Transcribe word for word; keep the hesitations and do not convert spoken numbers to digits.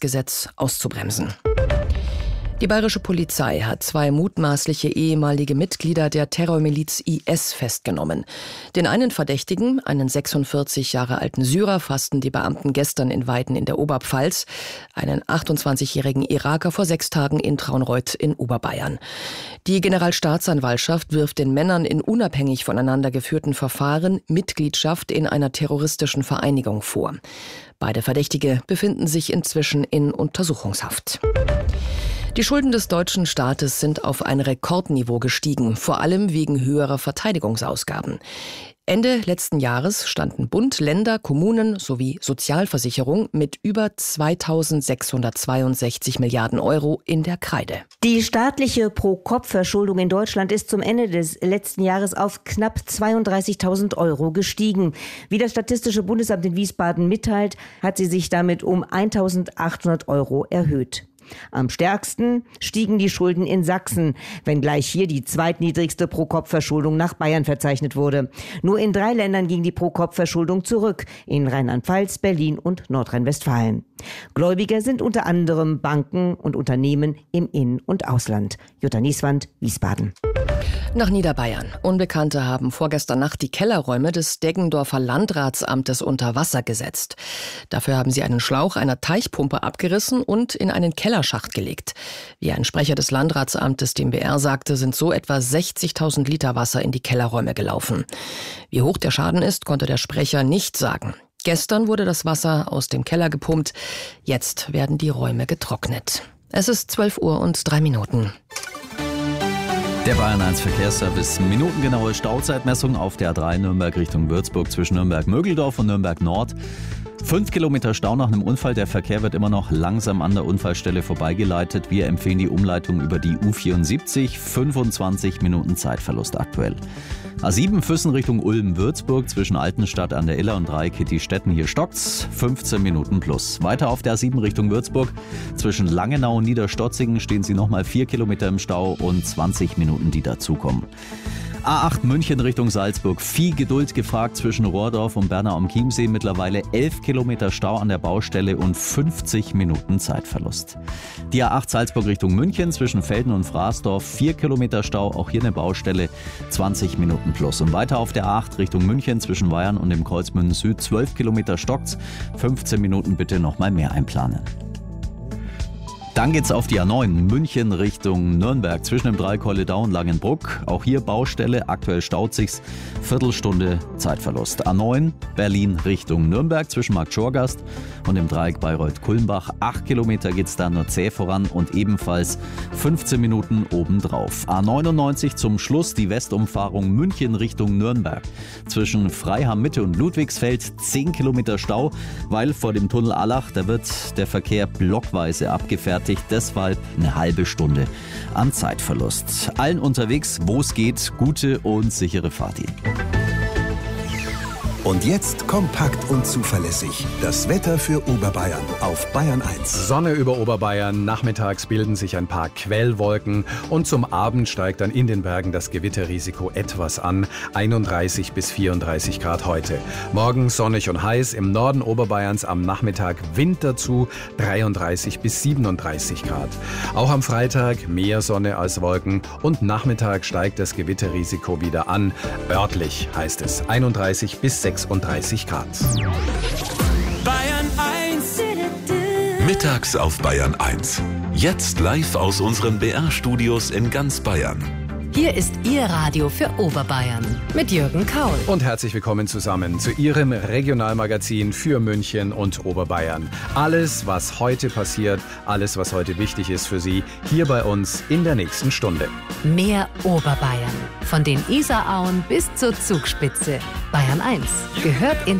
Gesetz auszubremsen. Die bayerische Polizei hat zwei mutmaßliche ehemalige Mitglieder der Terrormiliz I S festgenommen. Den einen Verdächtigen, einen sechsundvierzig Jahre alten Syrer, fassten die Beamten gestern in Weiden in der Oberpfalz, einen achtundzwanzigjährigen Iraker vor sechs Tagen in Traunreut in Oberbayern. Die Generalstaatsanwaltschaft wirft den Männern in unabhängig voneinander geführten Verfahren Mitgliedschaft in einer terroristischen Vereinigung vor. Beide Verdächtige befinden sich inzwischen in Untersuchungshaft. Die Schulden des deutschen Staates sind auf ein Rekordniveau gestiegen, vor allem wegen höherer Verteidigungsausgaben. Ende letzten Jahres standen Bund, Länder, Kommunen sowie Sozialversicherung mit über zweitausendsechshundertzweiundsechzig Milliarden Euro in der Kreide. Die staatliche Pro-Kopf-Verschuldung in Deutschland ist zum Ende des letzten Jahres auf knapp zweiunddreißigtausend Euro gestiegen. Wie das Statistische Bundesamt in Wiesbaden mitteilt, hat sie sich damit um eintausendachthundert Euro erhöht. Am stärksten stiegen die Schulden in Sachsen, wenngleich hier die zweitniedrigste Pro-Kopf-Verschuldung nach Bayern verzeichnet wurde. Nur in drei Ländern ging die Pro-Kopf-Verschuldung zurück, in Rheinland-Pfalz, Berlin und Nordrhein-Westfalen. Gläubiger sind unter anderem Banken und Unternehmen im In- und Ausland. Jutta Nieswand, Wiesbaden. Nach Niederbayern. Unbekannte haben vorgestern Nacht die Kellerräume des Deggendorfer Landratsamtes unter Wasser gesetzt. Dafür haben sie einen Schlauch einer Teichpumpe abgerissen und in einen Kellerschacht gelegt. Wie ein Sprecher des Landratsamtes dem B R sagte, sind so etwa sechzigtausend Liter Wasser in die Kellerräume gelaufen. Wie hoch der Schaden ist, konnte der Sprecher nicht sagen. Gestern wurde das Wasser aus dem Keller gepumpt. Jetzt werden die Räume getrocknet. Es ist zwölf Uhr und drei Minuten. Der Bayern eins Verkehrsservice. Minutengenaue Stauzeitmessung auf der A drei Nürnberg Richtung Würzburg zwischen Nürnberg-Mögeldorf und Nürnberg-Nord. Fünf Kilometer Stau nach einem Unfall. Der Verkehr wird immer noch langsam an der Unfallstelle vorbeigeleitet. Wir empfehlen die Umleitung über die U vierundsiebzig. fünfundzwanzig Minuten Zeitverlust aktuell. A sieben Füssen Richtung Ulm-Würzburg zwischen Altenstadt an der Iller und Dreikitti-Stetten. Hier stockt's. fünfzehn Minuten plus. Weiter auf der A sieben Richtung Würzburg. Zwischen Langenau und Niederstotzingen stehen Sie nochmal vier Kilometer im Stau und zwanzig Minuten, die dazukommen. A acht München Richtung Salzburg. Viel Geduld gefragt zwischen Rohrdorf und Bernau am Chiemsee. Mittlerweile elf Kilometer Stau an der Baustelle und fünfzig Minuten Zeitverlust. Die A acht Salzburg Richtung München zwischen Velden und Fraßdorf. vier Kilometer Stau, auch hier eine Baustelle, zwanzig Minuten plus. Und weiter auf der A acht Richtung München zwischen Weyern und dem Kreuzmünden Süd. zwölf Kilometer stockt's, fünfzehn Minuten bitte nochmal mehr einplanen. Dann geht's auf die A neun München Richtung Nürnberg zwischen dem Dreieck Holledau und Langenbruck. Auch hier Baustelle, aktuell staut sich's, Viertelstunde Zeitverlust. A neun Berlin Richtung Nürnberg zwischen Markt Schorgast und dem Dreieck Bayreuth-Kulmbach. Acht Kilometer geht's da nur zäh voran und ebenfalls fünfzehn Minuten obendrauf. A neunundneunzig zum Schluss die Westumfahrung München Richtung Nürnberg. Zwischen Freiham Mitte und Ludwigsfeld zehn Kilometer Stau, weil vor dem Tunnel Allach, da wird der Verkehr blockweise abgefertigt. Deshalb eine halbe Stunde an Zeitverlust. Allen unterwegs, wo es geht, gute und sichere Fahrt Ihnen. Und jetzt kompakt und zuverlässig. Das Wetter für Oberbayern auf Bayern eins. Sonne über Oberbayern, nachmittags bilden sich ein paar Quellwolken und zum Abend steigt dann in den Bergen das Gewitterrisiko etwas an. einunddreißig bis vierunddreißig Grad heute. Morgen sonnig und heiß, im Norden Oberbayerns am Nachmittag Wind dazu, dreiunddreißig bis siebenunddreißig Grad. Auch am Freitag mehr Sonne als Wolken und Nachmittag steigt das Gewitterrisiko wieder an. Örtlich heißt es einunddreißig bis sechsunddreißig Grad. Bayern eins. Mittags auf Bayern eins. Jetzt live aus unseren B R-Studios in ganz Bayern. Hier ist Ihr Radio für Oberbayern mit Jürgen Kaul. Und herzlich willkommen zusammen zu Ihrem Regionalmagazin für München und Oberbayern. Alles, was heute passiert, alles, was heute wichtig ist für Sie, hier bei uns in der nächsten Stunde. Mehr Oberbayern. Von den Isarauen bis zur Zugspitze. Bayern eins gehört ins